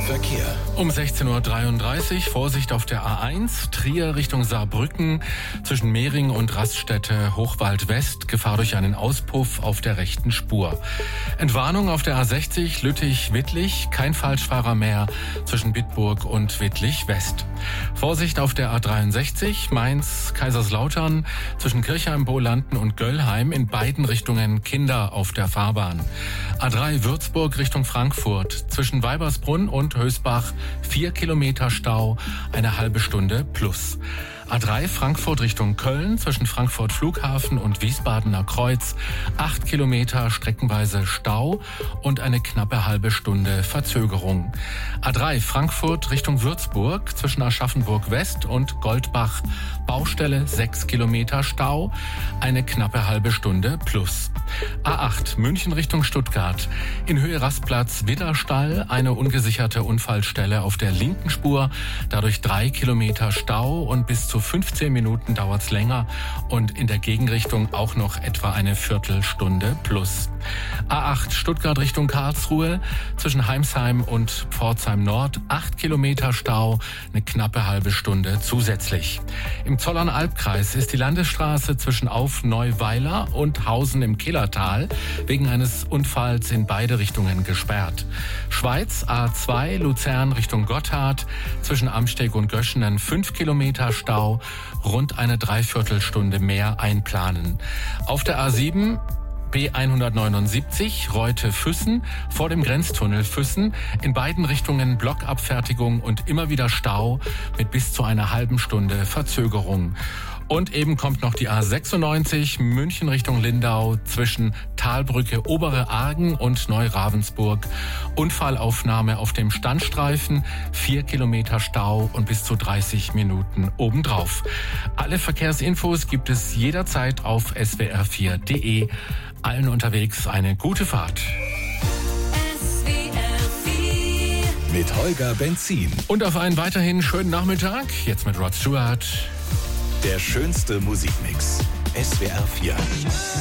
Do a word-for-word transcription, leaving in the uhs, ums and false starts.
Verkehr. Um sechzehn Uhr dreiunddreißig, Vorsicht auf der A eins, Trier Richtung Saarbrücken, zwischen Mehring und Raststätte Hochwald West, Gefahr durch einen Auspuff auf der rechten Spur. Entwarnung auf der A sechzig, Lüttich-Wittlich, kein Falschfahrer mehr zwischen Bitburg und Wittlich West. Vorsicht auf der A dreiundsechzig, Mainz, Kaiserslautern, zwischen Kirchheim, Bohlanden und Göllheim, in beiden Richtungen Kinder auf der Fahrbahn. A drei Würzburg Richtung Frankfurt, zwischen Weibersbrunn und Hösbach, vier Kilometer Stau, eine halbe Stunde plus. A drei Frankfurt Richtung Köln, zwischen Frankfurt Flughafen und Wiesbadener Kreuz, acht Kilometer streckenweise Stau und eine knappe halbe Stunde Verzögerung. A drei Frankfurt Richtung Würzburg, zwischen Aschaffenburg West und Goldbach, Baustelle, sechs Kilometer Stau, eine knappe halbe Stunde plus. A acht München Richtung Stuttgart, in Höhe Rastplatz Widderstall, eine ungesicherte Unfallstelle auf der linken Spur, dadurch drei Kilometer Stau und bis zu fünfzehn Minuten dauert's länger und in der Gegenrichtung auch noch etwa eine Viertelstunde plus. A acht Stuttgart Richtung Karlsruhe, zwischen Heimsheim und Pforzheim Nord, acht Kilometer Stau, eine knappe halbe Stunde zusätzlich. Im Zollern-Albkreis ist die Landesstraße zwischen Auf-Neuweiler und Hausen im Killertal wegen eines Unfalls in beide Richtungen gesperrt. Schweiz A zwei Luzern Richtung Gotthard, zwischen Amsteg und Göschenen fünf Kilometer Stau, rund eine Dreiviertelstunde mehr einplanen. Auf der A sieben B hundertneunundsiebzig Reute-Füssen vor dem Grenztunnel Füssen, in beiden Richtungen Blockabfertigung und immer wieder Stau mit bis zu einer halben Stunde Verzögerung. Und eben kommt noch die A sechsundneunzig München Richtung Lindau, zwischen Talbrücke Obere Argen und Neu-Ravensburg. Unfallaufnahme auf dem Standstreifen, vier Kilometer Stau und bis zu dreißig Minuten obendrauf. Alle Verkehrsinfos gibt es jederzeit auf S W R vier Punkt de. Allen unterwegs eine gute Fahrt. S W R vier mit Holger Benzin. Und auf einen weiterhin schönen Nachmittag, jetzt mit Rod Stewart. Der schönste Musikmix. S W R vier.